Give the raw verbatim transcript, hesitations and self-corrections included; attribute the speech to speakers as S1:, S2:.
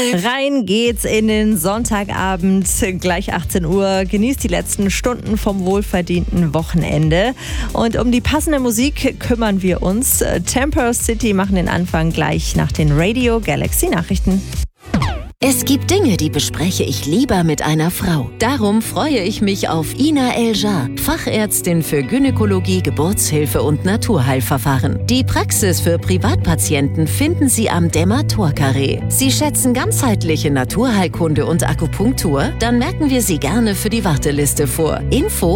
S1: Rein geht's in den Sonntagabend, gleich achtzehn Uhr. Genießt die letzten Stunden vom wohlverdienten Wochenende. Und um die passende Musik kümmern wir uns. Temper City machen den Anfang gleich nach den Radio Galaxy Nachrichten.
S2: Es gibt Dinge, die bespreche ich lieber mit einer Frau. Darum freue ich mich auf Ina El-Jar, Fachärztin für Gynäkologie, Geburtshilfe und Naturheilverfahren. Die Praxis für Privatpatienten finden Sie am Dermator-Carré. Sie schätzen ganzheitliche Naturheilkunde und Akupunktur? Dann merken wir Sie gerne für die Warteliste vor. Info